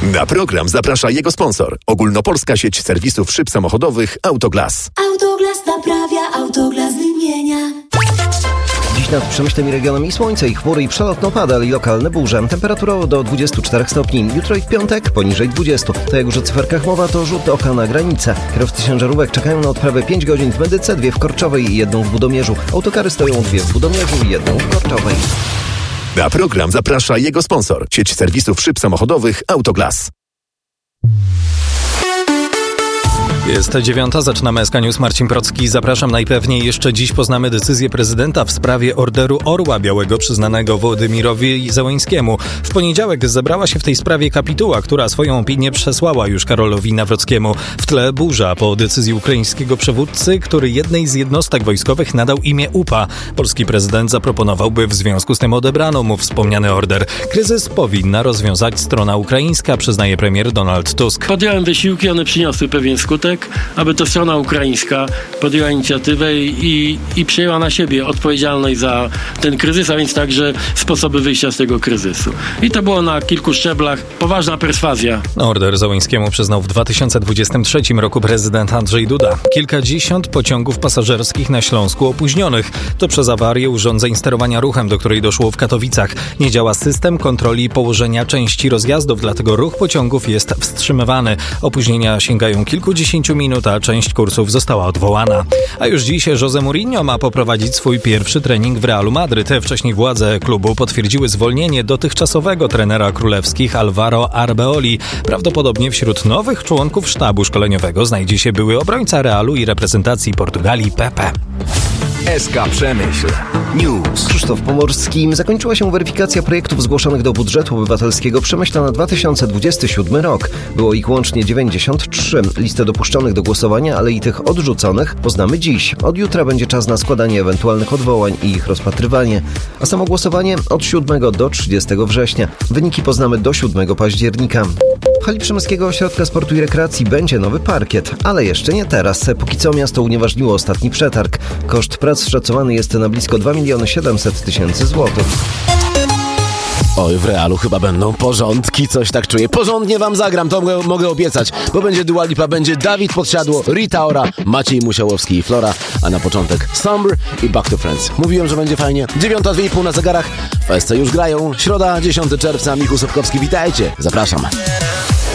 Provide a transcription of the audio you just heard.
Na program zaprasza jego sponsor. Ogólnopolska sieć serwisów szyb samochodowych Autoglas. Autoglas naprawia, Autoglas wymienia. Dziś nad Przemyślem i regionem i słońce, i chmury, i przelotny opadel, i lokalne burze. Temperatura do 24 stopni. Jutro i w piątek poniżej 20. To jak już o cyferkach mowa, to rzut oka na granicę. Kierowcy ciężarówek czekają na odprawę 5 godzin w Medyce, 2 w Korczowej i 1 w Budomierzu. Autokary stoją 2 w Budomierzu i 1 w Korczowej. Na program zaprasza jego sponsor. Sieć serwisów szyb samochodowych Autoglas. Jest 9, zaczynamy SK News. Marcin Procki. Zapraszam. Najpewniej jeszcze dziś poznamy decyzję prezydenta w sprawie orderu Orła Białego przyznanego Wołodymirowi Zełańskiemu. W poniedziałek zebrała się w tej sprawie kapituła, która swoją opinię przesłała już Karolowi Nawrockiemu. W tle burza po decyzji ukraińskiego przywódcy, który jednej z jednostek wojskowych nadał imię UPA. Polski prezydent zaproponował, by w związku z tym odebrano mu wspomniany order. Kryzys powinna rozwiązać strona ukraińska, przyznaje premier Donald Tusk. Podjąłem wysiłki, one przyniosły pewien skutek, aby to strona ukraińska podjęła inicjatywę i przyjęła na siebie odpowiedzialność za ten kryzys, a więc także sposoby wyjścia z tego kryzysu. I to było na kilku szczeblach poważna perswazja. Order Zełańskiemu przyznał w 2023 roku prezydent Andrzej Duda. Kilkadziesiąt pociągów pasażerskich na Śląsku opóźnionych. To przez awarię urządzeń sterowania ruchem, do której doszło w Katowicach. Nie działa system kontroli położenia części rozjazdów, dlatego ruch pociągów jest wstrzymywany. Opóźnienia sięgają kilkudziesięciu minut, a część kursów została odwołana. A już dziś José Mourinho ma poprowadzić swój pierwszy trening w Realu Madryt. Wcześniej władze klubu potwierdziły zwolnienie dotychczasowego trenera królewskich Alvaro Arbeoli. Prawdopodobnie wśród nowych członków sztabu szkoleniowego znajdzie się były obrońca Realu i reprezentacji Portugalii Pepe. SK Przemyśl News. Krzysztof Pomorski. Zakończyła się weryfikacja projektów zgłoszonych do budżetu obywatelskiego Przemyśla na 2027 rok. Było ich łącznie 93. Listę dopuszczonych do głosowania, ale i tych odrzuconych poznamy dziś. Od jutra będzie czas na składanie ewentualnych odwołań i ich rozpatrywanie. A samo głosowanie od 7 do 30 września. Wyniki poznamy do 7 października. W hali Przemyskiego Ośrodka Sportu i Rekreacji będzie nowy parkiet, ale jeszcze nie teraz. Póki co miasto unieważniło ostatni przetarg. Koszt prac szacowany jest na blisko 2 700 000 złotych. Oj, w Realu chyba będą porządki, coś tak czuję. Porządnie wam zagram, to mogę obiecać, bo będzie Dua Lipa, będzie Dawid Podsiadło, Rita Ora, Maciej Musiałowski i Flora, a na początek Summer i Back to Friends. Mówiłem, że będzie fajnie. 9:02 na zegarach. W SC już grają. Środa, 10 czerwca, Michał Sobkowski, witajcie. Zapraszam.